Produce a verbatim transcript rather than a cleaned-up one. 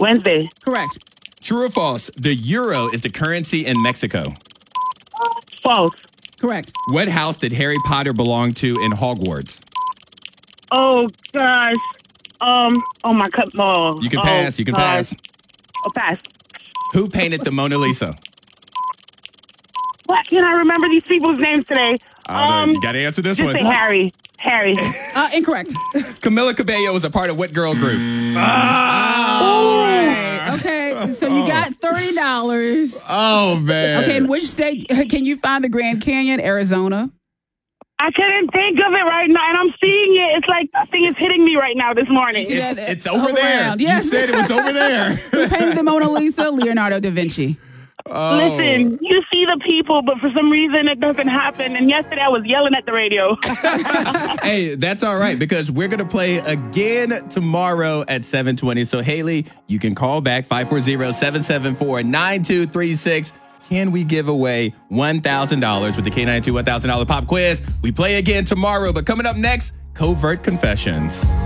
Wednesday. Correct. True or false? The euro is the currency in Mexico. False. Correct. What house did Harry Potter belong to in Hogwarts? Oh, gosh. Um, oh, my cup. Oh, You can oh, pass. You can gosh. pass. Oh, pass. Who painted the Mona Lisa? Why can't I remember these people's names today? I don't know. Um, You got to answer this just one. say Harry. Harry. Uh, incorrect. Camila Cabello was a part of what girl group? All right. Okay. So you got thirty dollars. Oh, man. Okay. In which state can you find the Grand Canyon? Arizona. I couldn't think of it right now, and I'm seeing it. It's like that thing is hitting me right now this morning. See It's, that? it's over there. Around. Yes. You said it was over there. Who painted the Mona Lisa? Leonardo da Vinci. Oh. Listen, you see the people, but for some reason it doesn't happen. And yesterday I was yelling at the radio. Hey, that's all right because we're going to play again tomorrow at seven twenty. So, Haley, you can call back five four zero, seven seven four, nine two three six. Can we give away one thousand dollars with the K ninety-two one thousand dollars pop quiz? We play again tomorrow, but coming up next, Covert Confessions.